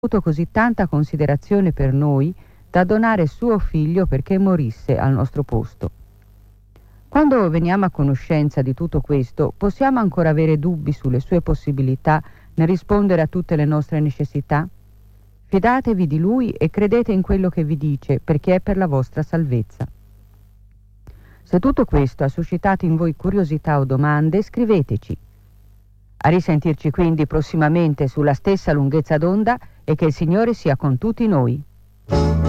avuto così tanta considerazione per noi da donare suo figlio perché morisse al nostro posto. Quando veniamo a conoscenza di tutto questo, possiamo ancora avere dubbi sulle sue possibilità nel rispondere a tutte le nostre necessità? Fidatevi di lui e credete in quello che vi dice, perché è per la vostra salvezza. Se tutto questo ha suscitato in voi curiosità o domande, scriveteci. A risentirci quindi prossimamente sulla stessa lunghezza d'onda e che il Signore sia con tutti noi.